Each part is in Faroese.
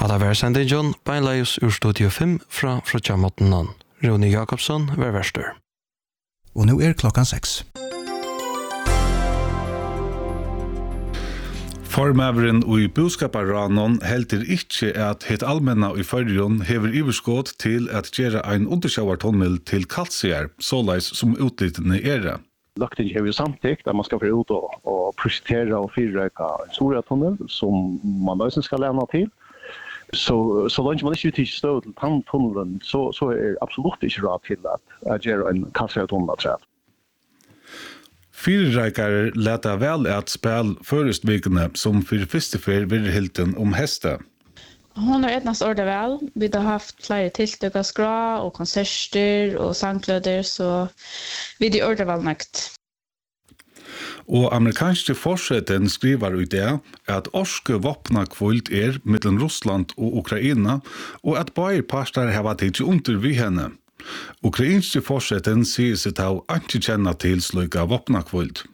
Alla vær sendingen, beinleis ur Studio 5 fra Frutjamotten. Rune Jakobsson, vær verster. Og nå klokkan 6. Formæveren og i boskaparranon heldur ikke at hitt allmenna i Førjun hever iverskått til at gjøre en undersjøvartunnel til Kalsier, såleis som utlittene det. Lagting har vi samtidigt att man ska få ut och projektera och fyrröka en stor tunnel som man då ska lämna till. Så långt man inte uttycker stöd till tunneln så är absolut inte rätt till att göra en Kalsier-tunnel. Fyrrökare leta väl att spela förestvikande som för festifer vid hilten hästa. Hon har etnast ordet väl. Vi har haft flera tilltök av skra och konserter och sangklöder så vi har ordet väl nökt. Og amerikanske forseten skriver i det at orske våpnakvult mellom Russland og Ukraina, og at bare parter har tidsi under vi henne. Ukrainske forseten sier seg til å ikke kjenne til slike våpnakvult.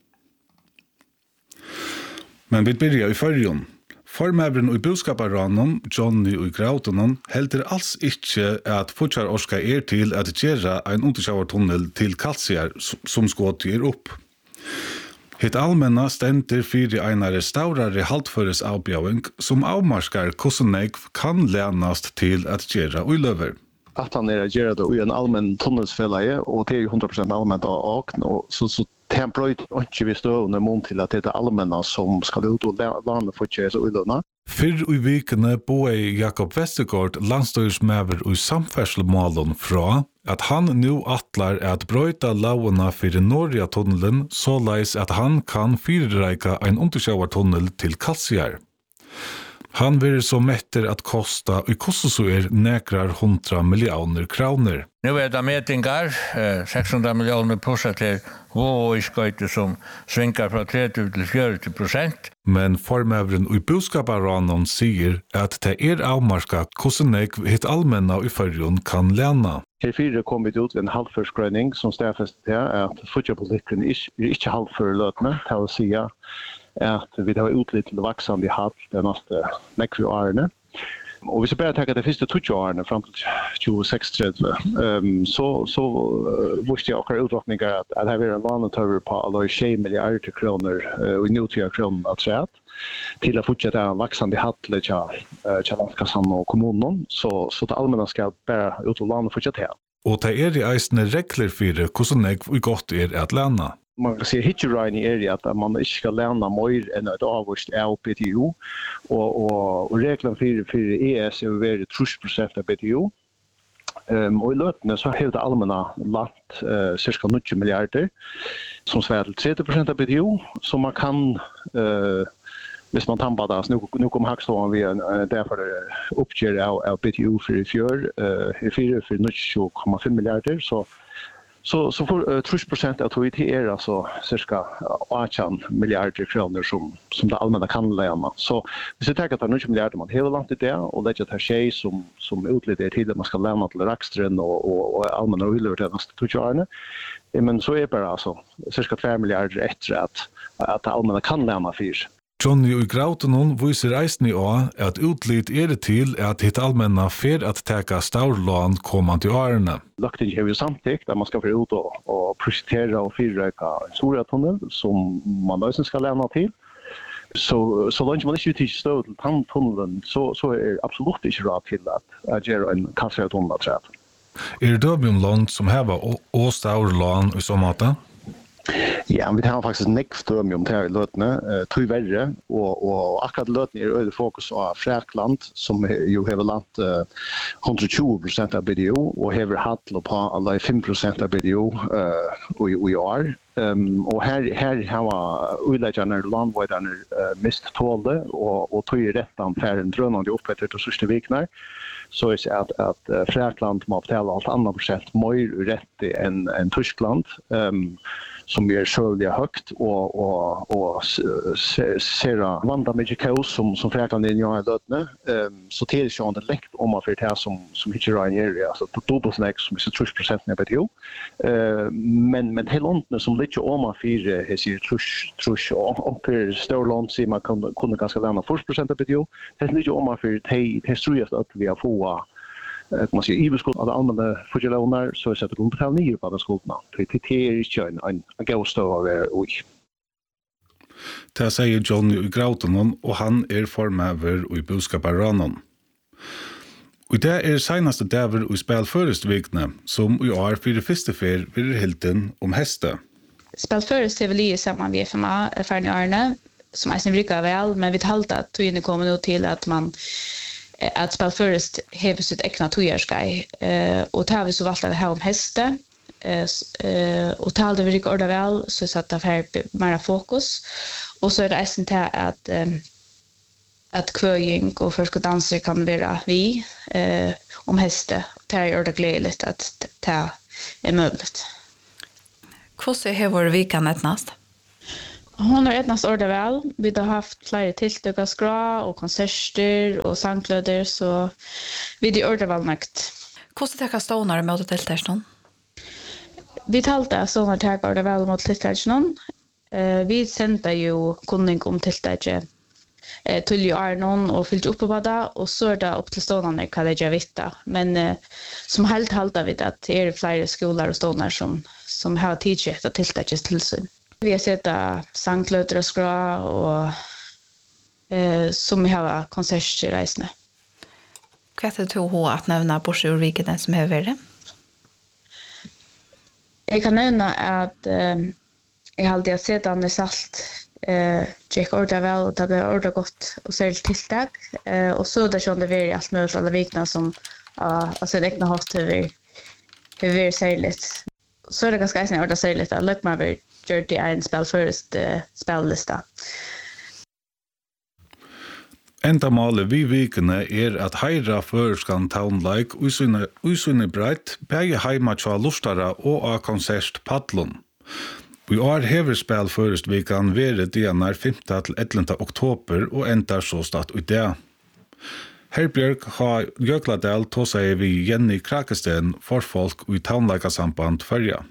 Men vi begynner i Førjun. Formæveren og i boskaparranon, Johnny og i Grautonon, heldur alls ikke at fortsatt orska til at gjøre en undersjøvartunnel til Kalsier som skåter opp. Hitt allmenna stender fyrir einare staurare haltføres avbjøving som avmarskar hvordan jeg kan lænast til at gjøre uiløver. Att han är gjort det i en allmän tunnelsfälla och det är 100% allmänt och så temporary inte vi står under mån till att det är allmänna som ska ut och landa för tjäs och ullorna. Fyrr i vikene boe Jakob Vestergaard landstyrsmaver i samferdselsmålen fra at han nu atlar at brøyta lauena fyrir Norja-tunnelen såleis at han kan fyrreika en undersjøvartunnel til Kalsier. Han vil så metter at kosta i kostesøer nekrar 100 millioner kroner. Nu det mätingar, 600 miljoner pushat till vågskøyte som svinkar fra 30 til 40%. Men formæveren i boskaparranon sier at det avmarska hvordan hitt allmenna i Førjun kan læna. Her fire kom vi ut ved en halvførskrøning som stedfestet til at fotjapolitikken ikke halvførløtende, til å si at vi har utlitt til vaksande i hatt de neste nekve årene. Og hvis jeg bare tenker de første 20 årene frem til 2036, så visste jeg akkurat utråkninger at det er en lånetøver på alle 6 milliarder kroner og i nutida kroner av træt til å fortsette en vaksande i hatt til landskassan og kommunen, så det allmänna skal bare ut og låne fortsette her. Og det i eisende regler for hvordan jeg godt at læna. Man kan se hitcherain i area att man inte ska lämna mer än ett avvist av BTU och reglerna för ES är väldigt 30% av BTU. Och i löpande så har det allmänna lagt cirka 90 miljarder som svarar till 30% av BTU som man kan hvis man tampar det, så nu kommer Hackståen vi därför uppger av BTU för i fjör, i 4,5 miljarder så får 30% av TOIT alltså cirka 18 miljarder kronor som det allmänna kan lämna. Så hvis jag tänker att det är 90 miljarder man hela landet det och det är ett tjej som utlider till att man ska lämna till Rackströn och allmänna ullor till nästa 20 åren. Men så är bara alltså cirka 2 miljarder efter att det allmänna kan lämna fyr. Johnny og Grautonon viser eisni også at utlitt det til at hitt allmenna fer at teka staurlån kommande i årene. Lagting har vi samtidigt att man ska få ut och projektera och fyrröka en stor tunnel som man då ska lämna till. Så långt man inte uttycker stöd till tunneln så är absolut inte rätt till att göra en Kalsier-tunnel. Det döbjumlån som har och staurlån i så måte? Ja, vi har faktiskt nekströmjum till lötne, tyvärre och akkurat lötne är fokus på Fräkland som ju har lant 120% av BDO och har hatt på alla 5% av BDO i år. Och här har utläggarna landvägarna mist tålde och tog rättan för en drönande upprättare till sista viknar. Så är det att Fräkland må betala allt annat procent mer rätt än Tyskland. Som är självliga högt och ser vanda mycket kaos som Fräkland är i lötne. Så till det är det läkt om man för det här som hittar Ryan area, alltså på dubbelsnäck som är 30% av BTO. Men hela långt som lite om man för hesir trusch och per storlån så man kunde ganska lämna 40% av BTU. Det är lite om man för det strujast att vi har få man säger IB-skuld att använda förgelånar så är det att betala ner på den skulderna. Det är inte en gåstå av oj. Det säger Johnny i Grautonon och han är formöver i boskaparanon. Og det senaste dager i spelførestvikene, som i år for det første fer vil hilden om heste. Spelførest er vel i sammen med FMA, erfarne årene, som er bruker vel, men vi talte at togene kommer nå til at at spelførest hever sitt egna togjerskei, og det har vi så valgt å ha om heste, og talte vi ikke ordet vel, så satt det her mer fokus, og så det eisen til at kvøying og forskedanser kan være vi om heste. Det gjør det gledelig at det er mulig. Hvordan har vår vikan etnast? Hon har etnast ordet vel. Vi har haft flere tiltøk av skra og konserter og sangkløder, så vi har ordet vel nøkt. Hvordan tenker stående mot tiltøkene? Vi talte stående tenker ordet vel mot tiltøkene. Vi sendte jo kunning om tiltøkene till Arnon och fyllt upp på det och så är det upp till stånarna vad det jag vet. Men som helt halta vid att det är flera skolor och stånar som har tidsätt att tilltäcka tillsyn. Vi har sett sangklöter och skra och som vi har konserter i reisene. Hva er det til att nevna Borsjordvikene som har vært? Jag kan nevna att jag alltid har sett Anne Salt Jack ordet väl och det blev ordet gott och särskilt tilltag och så där som det var allt möjligt alla vikna som alltså det egna haft hur vi särskilt så är det ganska snart ordet särskilt att look man gör det en spel först spellista. Enda målet vi vikene at heira førskan townlike usunne breit, begge heima tja lustara og av konsert Padlon. Vi år hever spel først vikan veret dianar 5. til 11. oktober og endar så start ut det. Herbjørg har Jøkladal tåsa vi Jenny Krakesten for folk i townlike-samband førja.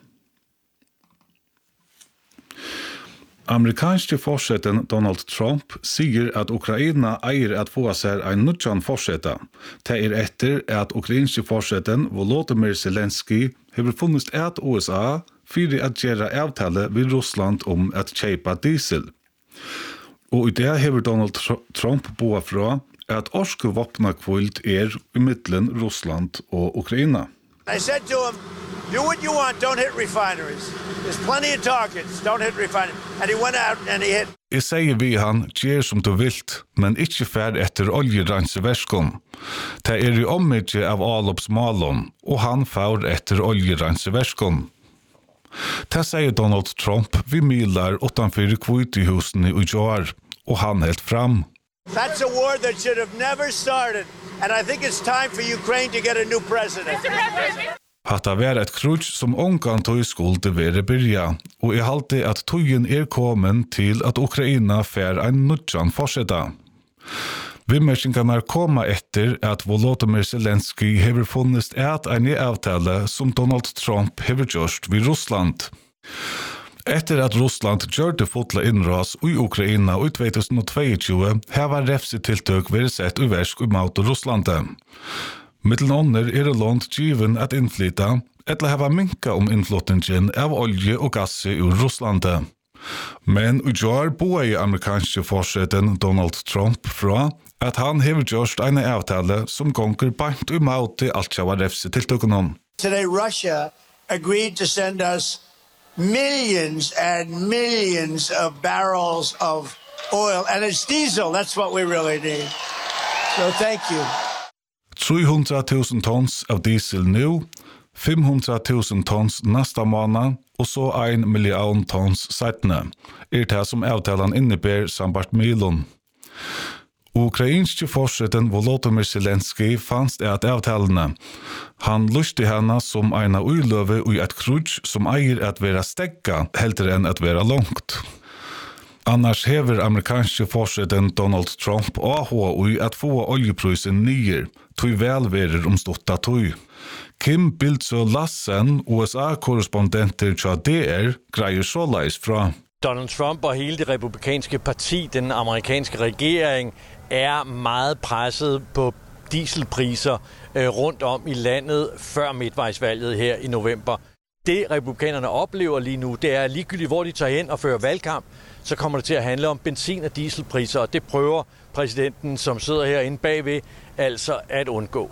Amerikanske forseten Donald Trump sier at Ukraina eier at få seg en nutjan forseta. Det etter at ukrainske forseten Volodymyr Zelensky har funnest at USA fyrir at gjøre avtale ved Russland om at kjeipa diesel. Og i det har Donald Trump boa fra at orske våpnakvult i middelen Russland og Ukraina. I said to him, do what you want, don't hit refineries. There's plenty of targets, don't hit refineries. And he went out and he hit. Jeg sier vi han, gjer som du vilt, men ikke fær etter oljeranseverskon. Det i ommidje av avloppsmalon, og han fær etter oljeranseverskon. Det sier Donald Trump vi milar utanfor kvitihusene i år, og han helt fram. That's a war that should have never started, and I think it's time for Ukraine to get a new president. Hatta var et krutsk som ongan tog skulde være byrja, og jeg halte at togen kommen til at Ukraina fær ein nudjan forsetta. Vimmerkingarna koma etter at Volodymyr Zelensky hever funnest et en avtale som Donald Trump hever gjort vid Russland. Etter at Russland gjørte fotla innras i Ukraina i 2022 hever refsetiltøk vært sett i versk mot Russlandet. Mittel ånder det lånt given at innflyta, eller hava minka om innflytningen av olje og gasse ur Russlandet. Men i år boer amerikanske forseten Donald Trump fra at han hever gjort en avtale som gonger bant mot til alt sjava refsetiltøkene. Today Russia agreed to send us millions and millions of barrels of oil, and it's diesel, that's what we really need. So thank you. 300.000 tons av diesel nu, 500.000 tons nästa månad och så 1 million tons seitne. Det som avtalen innebär sambart milon. Ukrainske forseten Volodymyr Zelensky fanns at avtalene. Han lusti henne som eina uiløve i et krutsk som eier at være stegga, helter enn at være langt. Annars hever amerikanske forsiden Donald Trump AHA i at få oljeprisen nyer, tog velverer omståtta tog. Kim Bildsø Lassen, USA-korrespondenter til DR, greier såleis fra. Donald Trump og hele det republikanske parti, den amerikanske regering, er meget presset på dieselpriser rundt om i landet før midtvejsvalget her i november. Det republikanerne oplever lige nu, det er ligegyldigt, hvor de tager hen og fører valgkamp, så kommer det til at handle om benzin- og dieselpriser, og det prøver præsidenten, som sidder herinde bagved, altså at undgå.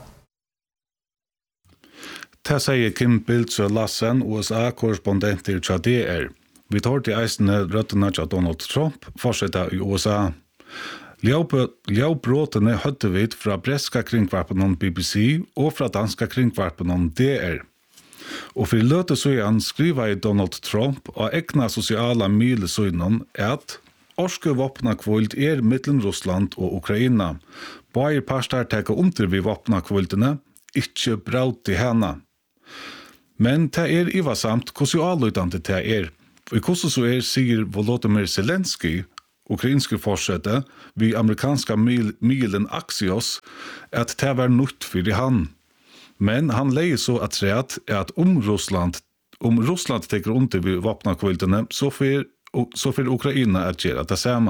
Det sier Kim Bildsø Lassen, USA-korrespondenter til DR. Vi tar til eisene røttene til Donald Trump, fortsetter i USA. Ljøvbråtene høtte vi fra breska kringvarpen BBC og fra danska kringvarpen DR. Og for løte søyan skriver Donald Trump og egna sosiala milesøynen at orske våpnakvold mittlen Russland og Ukraina. Bare parstar teka under vi våpnakvoldene, ikke braut i hana. Men det ivasamt hvordan det Og hvordan så sier Volodymyr Zelensky, ukrainske forsette, vi amerikanska milen Axios, at det var nytt for han. Men han leier så at at om Russland teker under vi våpnakvoldene, så får Ukraina at gjøre det samme.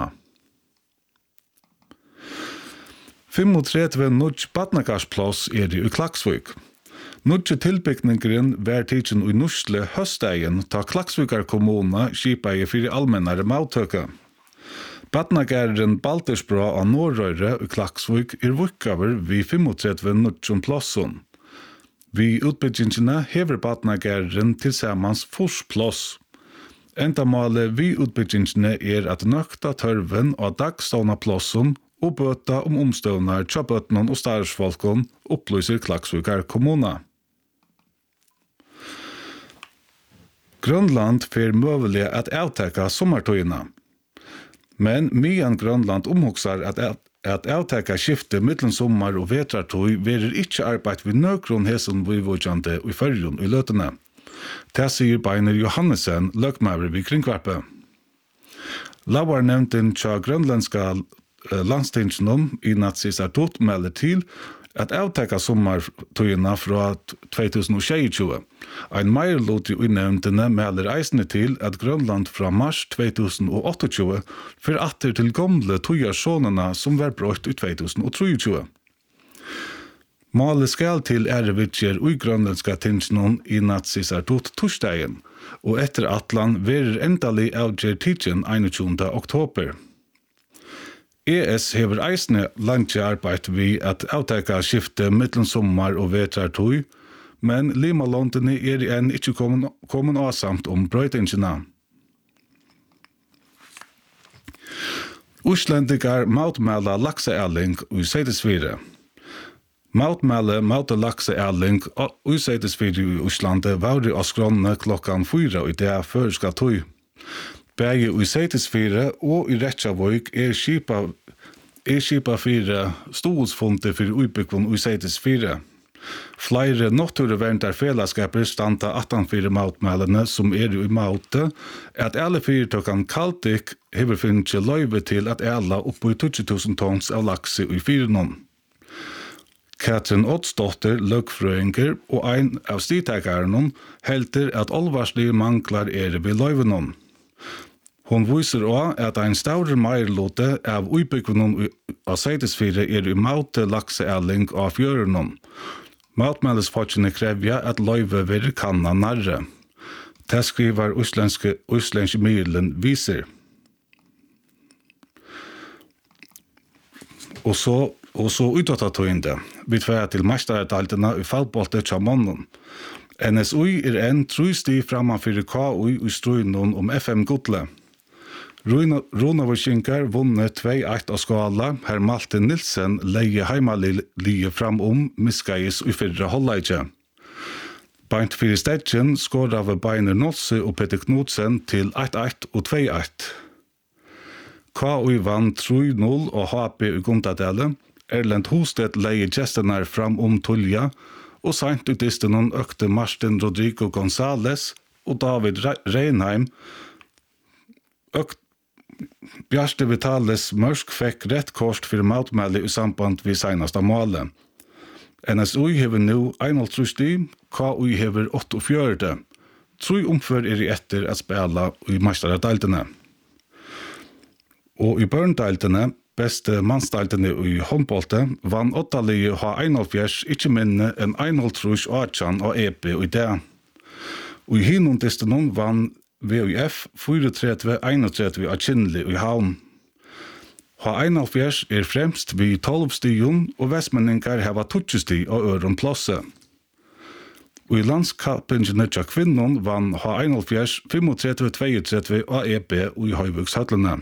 35 nudge badnagarsplass i Klaksvik. Nudge tilbyggningen var tidsen i Nursle høstdagen ta Klaksvikar kommuna skipa i fyrir allmennare mautøka. Badnagaren Baltersbra av Norrøyre i Klaksvik vukkaver vi 35 nudge plasson. Vi utbyggingene hever badnagaren tilsammans forsplass. Endamålet vi utbyggingene at nøkta tørven av dagstående plasson og bøta omstøvnar tjabøtnen og starsfolkon opplyser Klaksvikar kommuna. Grønland fer møvelig at avteka sommartøyina. Men myan Grønland omhoksar at avteka skifte mittlen sommar og vetrartøy verer ikkje arbeid ved nøkron hesen vivojande i fyrjon i løtene. Det sier Beiner Johannesen, løkmaver vid kringkvarpe. Lavarnevnten tja grønlandska landstingsennom i Natsisartot melder til at avteka sommartøyina fra 2022. Ein meirlot i unnevntene melder eisne til at Grønland fra mars 2028 for atter til gamle tøyarsjonene som var brøtt i 2023. Målet skal til vitjer ui grønlandska tingsnon i Natsisartot torsdagen, og etter atlan verer endali avgjer tidsen 21. oktober. ES hever eisne langtje arbeid vi at avteka skifte mittlen sommar og vetrartøy, men limalondene enn ikkje kommet avsamt brøytingene. Uslendikar mautmæla lakseæling i Seidesfire. Maute lakseæling i Seidesfire i Uslande var i Askrone klokkan 4 i det føreska tøy. Begge i Seidesfire og i Rettjavøyk skipa fire stolsfonte for utbyggvån i Seidesfire. Flere naturverntar fellesskaper standa 18 mautmælene som i maute, at alle fyrtøkene Kaltik hever finnet løyve til at alle oppå 20.000 tons av lakse i fyrenom. Katrin Oddsdotter, løgfrøyinger og ein av stidtakaren helter at olvarslige manglar ved løyvenom. Hon viser også at ein staure meirlote av utbyggvån av Seidesfire i maute lakseæling av fjørenom. Mautmælesfolkene krevja at løyve verir kanna narre. Det skriver Uslenske Mylen viser. Og så utåttatøyende, vi tveia til mestaredaltene i fallboltet tja månen. NSUI enn trusti framanfyrir KUI i struinon om FM Godle. Runavurskinkar vunne 2-1 av skala, her Malte Nilsen leie heimalige fram miskais i fyrre holdleidje. Beint fyrir stedjen skår av Beiner Nolse og Peter Knudsen til 1-1 og 2-1. KUI vann 3-0 og HP i Gundadale. Erlend Hosted leie gestenar fram Tulja, og seint ut disten økte Martin Rodrigo González og David Reinheim Bjarste Vitales Mørsk fikk rett kort for matmæli i samband vi senast av målet. NSU hever nu 31 stig, KU hever 48. 3 omfør i etter at spela i meistaradaltene. Og i børnedaltene, beste mannsdaltene i håndbolte, vann 8 lige ha 51, ikke minne enn 1,5 8 og EP og i det. Og i hinundisten vann VUF 34-31 av Kinnli og i havn. Ha 71 fremst vid 12 stigen, og vestmenningar hava 20 sti av øren plåse. Og i landskapingen til kvinnen vann ha 71 35-32 av EP og i høyvukshøtlene.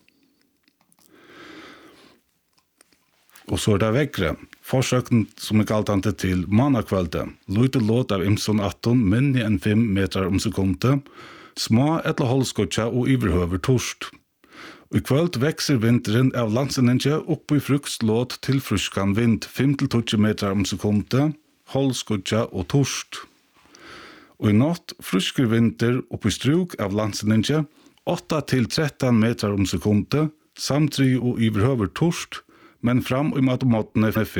Og så det vekkere. Forsøken som galtante til manakvelde. Lute låt av Imson 18, minni enn 5 meter om sekundet. Små eller holdskotja og iverhøver torst. Og i kveld vekser vinteren av landsenninge opp i fruktlåt til fruskan vind 5-20 meter om sekundet, holdskotja og torst. Og i natt frusker vinter opp i struk av landsenninge 8-13 meter om sekundet, samtidig og iverhøver torst, men fram i matematen